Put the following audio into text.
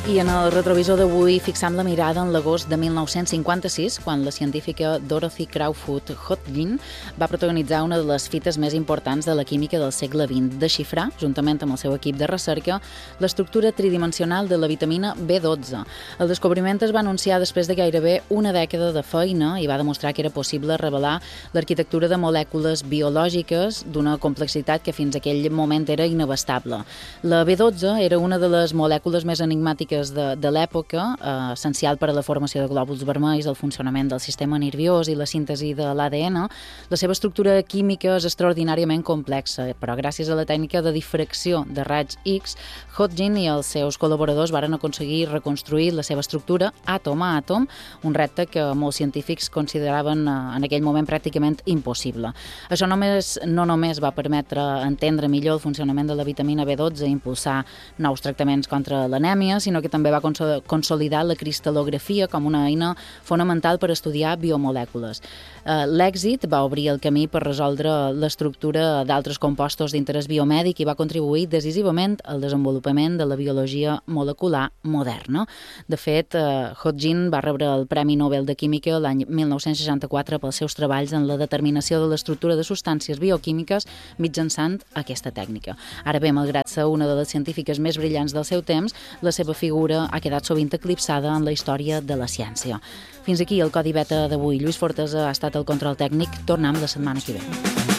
I en el retrovisor d'avui fixam la mirada en l'agost de 1956, quan la científica Dorothy Crowfoot Hodgkin va protagonitzar una de les fites més importants de la química del segle XX, desxifrar, juntament amb el seu equip de recerca, l'estructura tridimensional de la vitamina B12. El descobriment es va anunciar després de gairebé una dècada de feina i va demostrar que era possible revelar l'arquitectura de molècules biològiques d'una complexitat que fins aquell moment era inabastable. La B12 era una de les molècules més enigmàtiques de l'època, essencial per a la formació de glòbuls vermells, el funcionament del sistema nerviós i la síntesi de l'ADN. La seva estructura química és extraordinàriament complexa, però gràcies a la tècnica de difracció de raigs X, Hodgkin i els seus col·laboradors varen aconseguir reconstruir la seva estructura àtom a àtom, un repte que molts científics consideraven en aquell moment pràcticament impossible. Això no només va permetre entendre millor el funcionament de la vitamina B12 i impulsar nous tractaments contra l'anèmia, sinó que també va consolidar la cristal·lografia com una eina fonamental per estudiar biomolècules. L'èxit va obrir el camí per resoldre l'estructura d'altres compostos d'interès biomèdic i va contribuir decisivament al desenvolupament de la biologia molecular moderna. De fet, Hodgkin va rebre el Premi Nobel de Química l'any 1964 pels seus treballs en la determinació de l'estructura de substàncies bioquímiques mitjançant aquesta tècnica. Ara bé, malgrat ser una de les científiques més brillants del seu temps, la seva figura ha quedat sovint eclipsada en la història de la ciència. Fins aquí el Codi Beta d'avui. Lluís Fortesa ha estat el control tècnic. Tornem la setmana que ve.